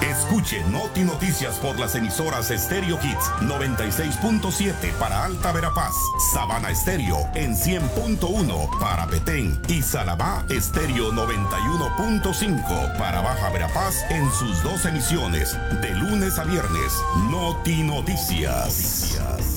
Escuche Noti Noticias por las emisoras Stereo Hits 96.7 para Alta Verapaz, Sabana Estéreo en 100.1 para Petén y Salabá Estéreo 91.5 para Baja Verapaz en sus dos emisiones de lunes a viernes. Noti Noticias.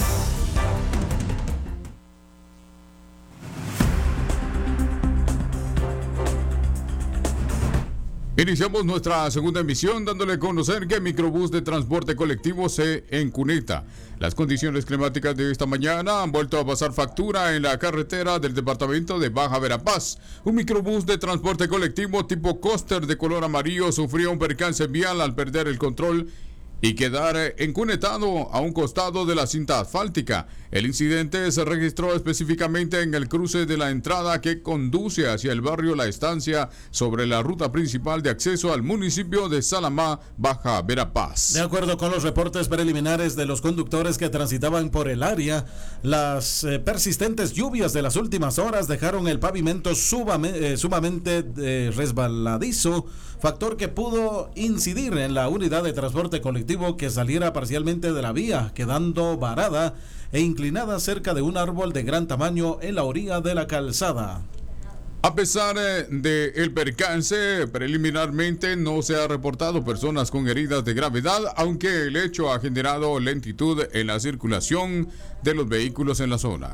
Iniciamos nuestra segunda emisión dándole a conocer que el microbús de transporte colectivo se encuneta. Las condiciones climáticas de esta mañana han vuelto a pasar factura en la carretera del departamento de Baja Verapaz. Un microbús de transporte colectivo tipo coaster de color amarillo sufrió un percance vial al perder el control y quedar encunetado a un costado de la cinta asfáltica. El incidente se registró específicamente en el cruce de la entrada que conduce hacia el barrio La Estancia sobre la ruta principal de acceso al municipio de Salamá, Baja Verapaz. De acuerdo con los reportes preliminares de los conductores que transitaban por el área, las persistentes lluvias de las últimas horas dejaron el pavimento sumamente resbaladizo, factor que pudo incidir en la unidad de transporte colectivo que saliera parcialmente de la vía, quedando varada e inclinada cerca de un árbol de gran tamaño en la orilla de la calzada. A pesar del percance, preliminarmente no se ha reportado personas con heridas de gravedad, aunque el hecho ha generado lentitud en la circulación de los vehículos en la zona.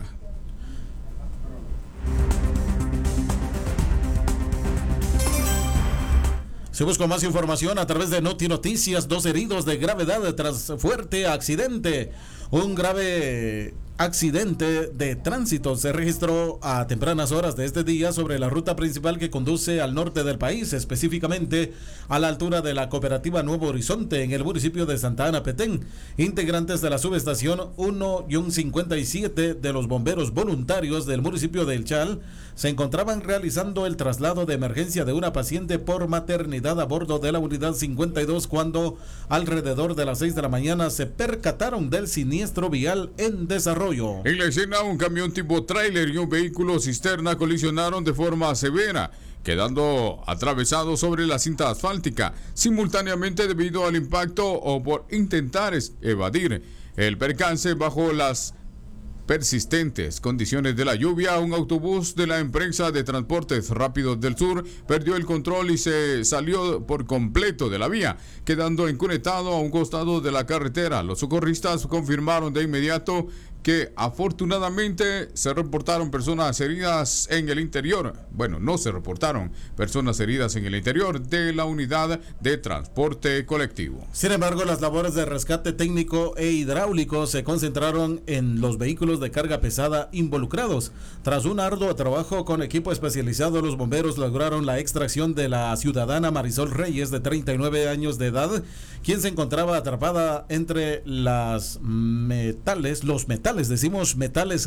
Seguimos con más información a través de Noti Noticias. 2 heridos de gravedad tras fuerte accidente. Un grave accidente de tránsito se registró a tempranas horas de este día sobre la ruta principal que conduce al norte del país, específicamente a la altura de la cooperativa Nuevo Horizonte en el municipio de Santa Ana, Petén. Integrantes de la subestación 1-57 de los bomberos voluntarios del municipio de El Chal se encontraban realizando el traslado de emergencia de una paciente por maternidad a bordo de la unidad 52 cuando alrededor de las 6 de la mañana se percataron del siniestro vial en desarrollo. En la escena, un camión tipo tráiler y un vehículo cisterna colisionaron de forma severa, quedando atravesados sobre la cinta asfáltica, simultáneamente debido al impacto o por intentar evadir el percance bajo las persistentes condiciones de la lluvia. Un autobús de la empresa de transportes rápidos del sur perdió el control y se salió por completo de la vía, quedando encunetado a un costado de la carretera. Los socorristas confirmaron de inmediato que afortunadamente se reportaron personas heridas en el interior. Bueno, no se reportaron personas heridas en el interior de la unidad de transporte colectivo. Sin embargo, las labores de rescate técnico e hidráulico se concentraron en los vehículos de carga pesada involucrados. Tras un arduo trabajo con equipo especializado, los bomberos lograron la extracción de la ciudadana Marisol Reyes, de 39 años de edad, quien se encontraba atrapada entre los metales